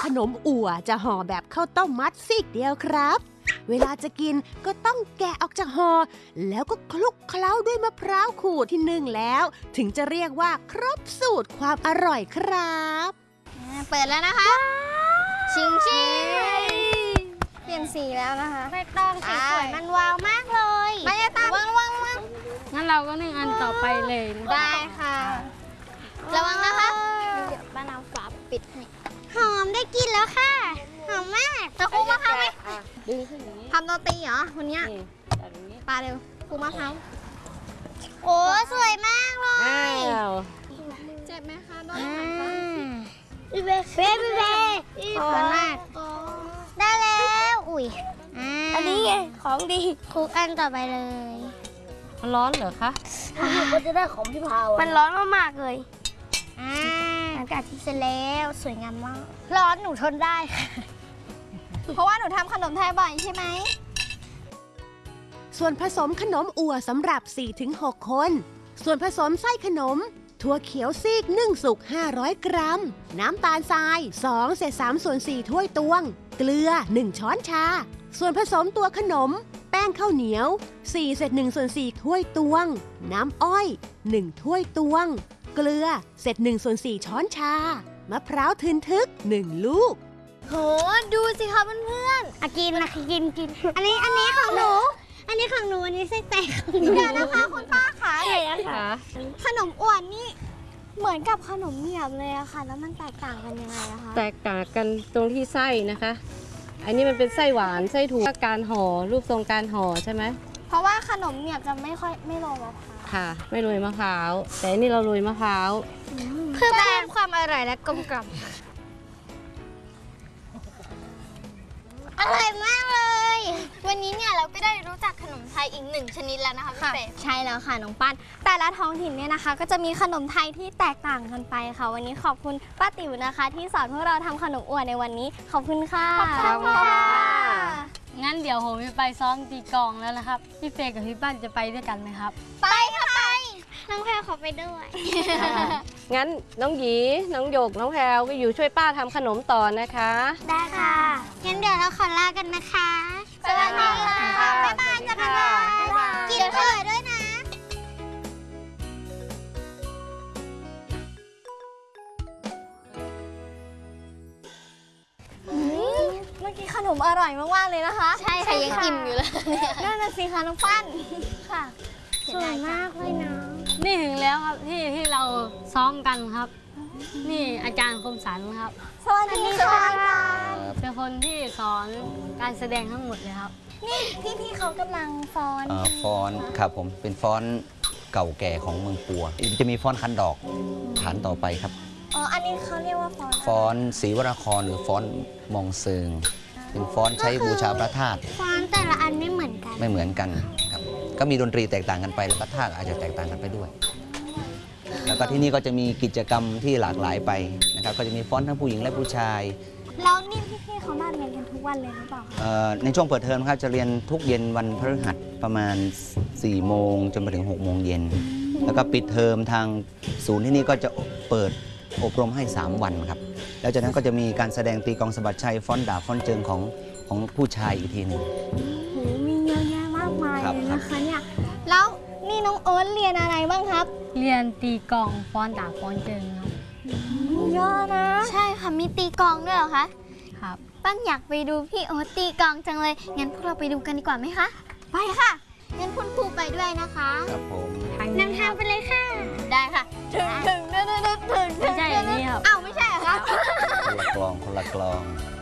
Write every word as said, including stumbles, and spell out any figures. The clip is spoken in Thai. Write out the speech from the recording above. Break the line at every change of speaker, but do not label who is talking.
นมอั่วจะห่อแบบข้าวต้มมัดซีกเดียวครับเวลาจะกินก็ต้องแกะออกจากห่อแล้วก็คลุกเคล้าด้วยมะพร้าวขูดที่นึ่งแล้วถึงจะเรียกว่าครบสูตรความอร่อยครับ
เปิดแล้วนะคะชิงชิงเปลี่ยนสีแล้วนะคะไม่ต้องสีสวยมันวาวมากเลยไม่จะตามว่างว่างว่าง
งั้นเราก็นึ่งอันต่อไปเลย
ได้ค่ะระวังนะคะเดี๋ยวป้าน้ำฝาปิดให้หอมได้กินแล้วค่ะหอมมากจะคูมะพร้าวไหม
ดึงขึ้นอย่างนี้
ทำโรตีเหรอวันนี้ปลาเร็วคูมะพร้าวโอ้สวยมากเลยเจ็บไหมคะโดนไหมคะเบ๊เบ๊เบ๊เบ๊สวยมากได้แล้วอุ้ยอันนี้ไงของดีคลุกอันต่อไปเลย
มันร้อนเหรอคะ
ก็จะได้ของพี่พาวมันร้อนมากๆเลยอ่าอากาศที่เสร็จแล้วสวยงามมากร้อนหนูทนได้เพราะว่าหนูทำขนมไทยบ่อยใช่ไหม
ส่วนผสมขนมอั่วสำหรับ สี่ถึงหก คนส่วนผสมไส้ขนมถั่วเขียวซีกนึ่งสุกห้าร้อยกรัมน้ำตาลทรายสองเศษสามส่วนสี่ถ้วยตวงเกลือหนึ่งช้อนชาส่วนผสมตัวขนมแป้งข้าวเหนียวสี่เศษหนึ่งส่วนสี่ถ้วยตวงน้ำอ้อยหนึ่งถ้วยตวงเกลือเศษหนึ่งส่วนสี่ช้อนชามะพร้าวทึนทึกหนึ่งลูก
โหดูสิคะเพื่อนๆอ่ะกินนะกินกินอันนี้อันนี้ของหนูอันนี้ของหนูอันนี้ไส้แตกของหนูนะคะคุณป้าค่ะอะไรนะคะขนมอ้วนนี่เหมือนกับขนมเหนียบเลยอะค่ะแล้วมันแตกต่างกันยังไงอะคะ
แตกต่างกันตรงที่ไส้นะคะอันนี้มันเป็นไส้หวานไส้ถั่วการห่อรูปทรงการห่อใช่ไหม
เพราะว่าขนมเหนียบจะไม่ค่อยไม่โรยมะพร้าว
ค่ะไม่โรยมะพร้าวแต่อันนี้เราโรยมะพร้าว
เพื่อเพิ่มความอร่อยและกลมกล่อมอร่อยมากเลยวันนี้เนี่ยเราก็ได้รู้จักขนมไทยอีกหนึ่งชนิดแล้วนะคะพี่เป๊ใช่แล้วค่ะน้องปั้นแต่ละท้องถิ่นเนี่ยนะคะก็จะมีขนมไทยที่แตกต่างกันไปค่ะวันนี้ขอบคุณป้าติ๋วนะคะที่สอนพวกเราทำขนมอั่วในวันนี้ขอบคุณค่ะ
ขอบคุณค่ะงั้นเดี๋ยวผมจะไปซ้อมตีกลองแล้วนะครับพี่เฟย์กับพี่ปั้นจะไปด้วยกันไหมครับ
ไปค่ะไปน้องแพรขอไปด้วย
งั้นน้องหยีน้องหยกน้องแพรไปอยู่ช่วยป้าทำขนมต่อนะคะ
ได้ค่ะงั้นเดี๋ยวเราขอลากันนะคะสวัสดีค่ะบ๊ายบายจ้ะค่ะกินอร่อยด้วยนะเมื่อกี้ขนมอร่อยมากๆเลยนะคะใช่ค่ะยังอิ่มอยู่เลยนั่นน่ะสิคะน้องปั้นค่ะสวยมากเลยนะ
นี่ถึงแล้วครับที่ที่เราซ้อมกันครับนี่อาจารย์คมสันครับ
สวัสดีค่ะ
เป็นคนที่สอนการแสดงทั้งหมดเลยครับ
นี่พี่ๆเขากำลังฟ้อน
ฟ้อนครับผมเป็นฟ้อนเก่าแก่ของเมืองปัวจะมีฟ้อนคันดอกฐานต่อไปครับ
อ๋ออันนี้เขาเรียกว่าฟ้อน
ฟ้อนศรีวราครหรือฟ้อนมองเซิงเป็นฟ้อนใช้บูชาพระธาตุ
ฟ้อนแต่ละอันไม่เหมือนกัน
ไม่เหมือนกันครับก็มีดนตรีแตกต่างกันไปแล้วก็ท่าอาจจะแตกต่างกันไปด้วยแล้วก็ที่นี่ก็จะมีกิจกรรมที่หลากหลายไปนะครับก็จะมีฟ้อนทั้งผู้หญิงและผู้ชาย
แล้วนี่พี่ๆเขามาเรียนกันทุกวันเลยหรือเปล่า
ในช่วงเปิดเทอมครับจะเรียนทุกเย็นวันพฤหัสประมาณสี่โมงจนไปถึงหกโมงเย็นแล้วก็ปิดเทอมทางศูนย์ที่นี่ก็จะเปิดอบรมให้สามวันครับแล้วจากนั้นก็จะมีการแสดงตีกลองสะบัดชัยฟ้อนดาบฟ้อนเจิงของของผู้ชายอีกทีหนึ่ง
โหมีเยอะแยะมากมายเลยนะคะเนี่ยแล้วนี่น้องโอ๊ตเรียนอะไรบ้างครับ
เรียนตีกลองฟ้อนดาบฟ้อนเจิงครับ
เยอะนะใช่ค่ะมีตีกลองด้วยเหรอคะ
ครับ
ปั้นอยากไปดูพี่โอ๊ตตีกลองจังเลยงั้นพวกเราไปดูกันดีกว่าไหมคะไปค่ะงั้นคุณครูไปด้วยนะคะ
ครับผม
นำทางไปเลยค่ะได้ค่ะถึงถึงถึงถึงถึง
ไม่ใช่อย่างนี้ครับ
อ้าวไม่ใช่เหรอครับ
คนละกลองคนละกลอง